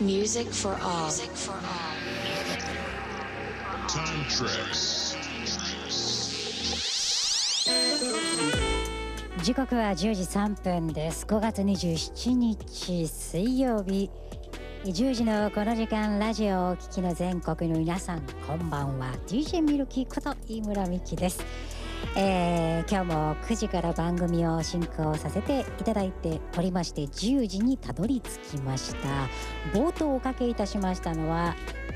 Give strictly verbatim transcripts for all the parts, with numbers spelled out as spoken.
Music for all. Time tracks. 時刻はじゅうじさんぷんです。ごがつにじゅうしちにち水曜日、じゅうじのこの時間、ラジオをお聞きの全国の皆さん、こんばんは。 ディージェー ミルキーこと飯村美希です。えー、今日もくじから番組を進行させていただいておりまして、じゅうじにたどり着きました。冒頭おかけいたしましたのは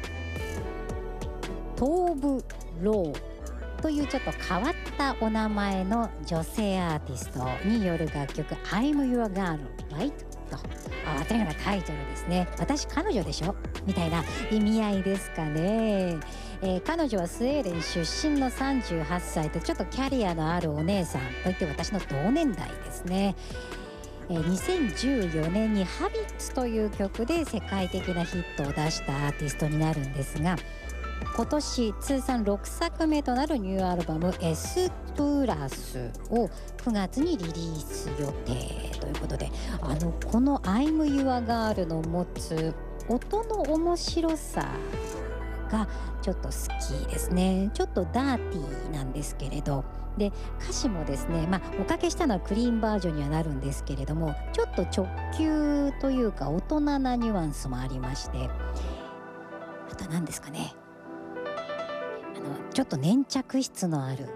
トーブ・ローというちょっと変わったお名前の女性アーティストによる楽曲 I'm Your Girl Right とあというのがタイトルですね。私彼女でしょみたいな意味合いですかね。えー、彼女はスウェーデン出身のさんじゅうはっさいとちょっとキャリアのあるお姉さんといって私の同年代ですね。えー、にせんじゅうよねんにハビッツという曲で世界的なヒットを出したアーティストになるんですが、今年通算ろくさくめとなるニューアルバム S プラスをくがつにリリース予定ということで、あのこの I'm Your Girl の持つ音の面白さがちょっと好きですね。ちょっとダーティーなんですけれど、で歌詞もですね、まあおかけしたのはクリーンバージョンにはなるんですけれども、ちょっと直球というか大人なニュアンスもありまして、あと何ですかね、あのちょっと粘着質のあるこ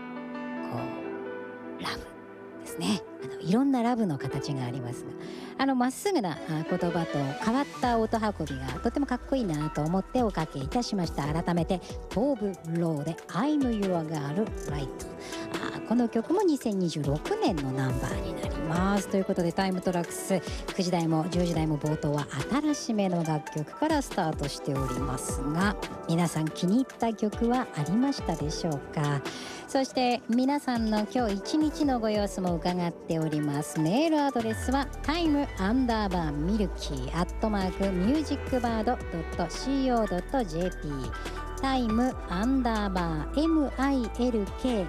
うラブですね。あのいろんなラブの形がありますが、あのまっすぐな言葉と変わった音運びがとてもかっこいいなと思っておかけいたしました。改めてトーブ・ローで I'm Your Girl Right。 あこの曲もにせんにじゅうろくねんのナンバーになりますということで、タイムトラックスくじ台もじゅうじ台も冒頭は新しめの楽曲からスタートしておりますが、皆さん気に入った曲はありましたでしょうか。そして皆さんの今日一日のご様子も伺っております。メールアドレスは タイム アンダーバーミルキー アットマーク ミュージックバード ドット シーオー ドット ジェーピー タイム アンダーバー ミルキー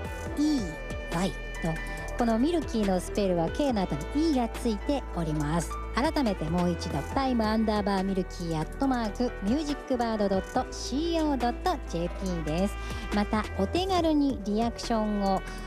とこのミルキーのスペルは K の後に E がついております。改めてもう一度タイムアンダーバーミルキーアットマークミュージックバードドット シーオー ドット ジェーピー です。またお手軽にリアクションを、